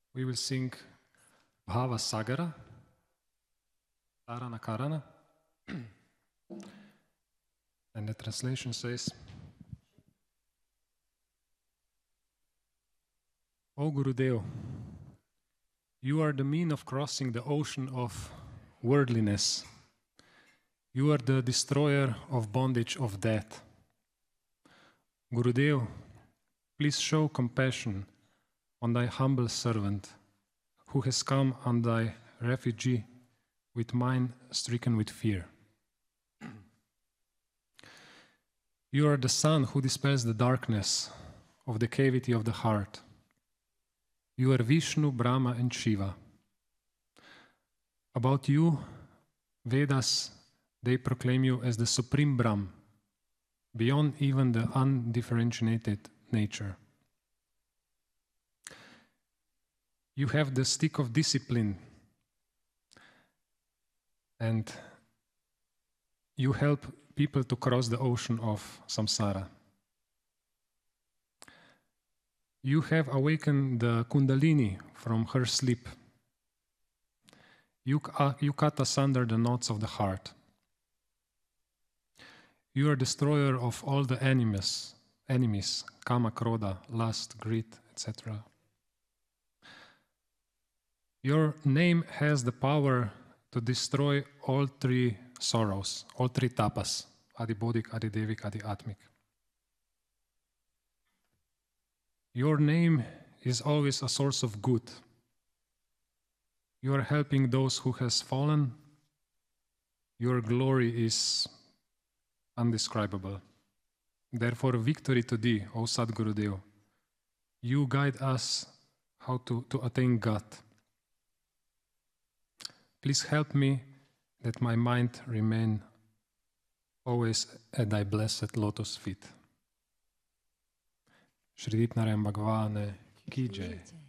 we will sing Bhava Sagara, Tarana Karana. And the translation says, O Gurudev, you are the mean of crossing the ocean of worldliness. You are the destroyer of bondage of death. Gurudev, please show compassion on thy humble servant, who has come on thy refugee with mind stricken with fear. You are the sun who dispels the darkness of the cavity of the heart. You are Vishnu, Brahma, and Shiva. About you, Vedas, they proclaim you as the supreme Brahm, beyond even the undifferentiated nature. You have the stick of discipline, and you help people to cross the ocean of samsara. You have awakened the Kundalini from her sleep. You cut asunder the knots of the heart. You are destroyer of all the enemies, kama, krodha, lust, greed, etc. Your name has the power to destroy all three sorrows, all three tapas, Adibodhik, Adidevik, Adiatmik. Your name is always a source of good. You are helping those who has fallen. Your glory is undescribable. Therefore, victory to thee, O Sadgurudev. You guide us how to attain God. Please help me that my mind remain always at thy blessed lotus feet. Shri Narayan Bhagavane ki jai.